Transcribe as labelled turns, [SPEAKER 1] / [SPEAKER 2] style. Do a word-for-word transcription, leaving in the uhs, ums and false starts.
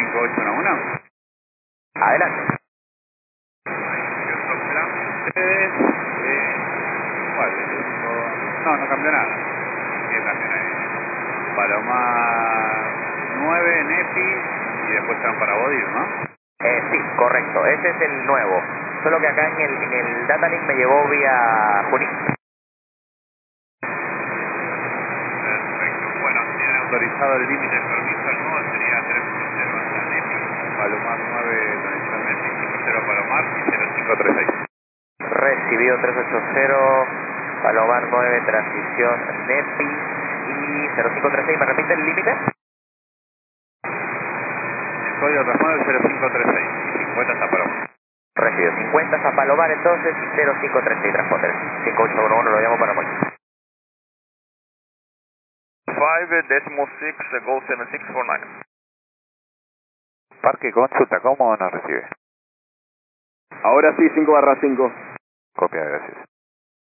[SPEAKER 1] cinco ocho uno uno.
[SPEAKER 2] Adelante.
[SPEAKER 1] ¿Qué otro plan ustedes? Eh, ¿Cuál? No, no cambió nada. ¿Qué cambian ahí? Palomar nueve, Nepi, y después se van para Bodir, ¿no?
[SPEAKER 2] Eh, sí, correcto. Ese es el nuevo. Solo que acá en el, en el data link me llevó vía Junín.
[SPEAKER 1] Perfecto. Bueno, tienen autorizado el límite de permiso, el nuevo sería tres ocho cero hasta Nepi, Palomar nueve, transición Nepi, cinco cero Palomar y cero cinco tres seis.
[SPEAKER 2] Recibido tres ocho cero, Palomar nueve, transición Nepi y cero cinco tres seis. ¿Me repite el límite?
[SPEAKER 1] El código de transmando es cero cinco tres seis y cincuenta hasta Palomar.
[SPEAKER 2] Recibido cincuenta a Palomar entonces y cero cinco tres seis transponder. cinco ocho uno uno lo llamo para Molina.
[SPEAKER 3] five decimal six, go seven six four nine.
[SPEAKER 1] Parque consulta, ¿cómo nos recibe?
[SPEAKER 4] Ahora sí, cinco barra cinco.
[SPEAKER 1] Copia, gracias.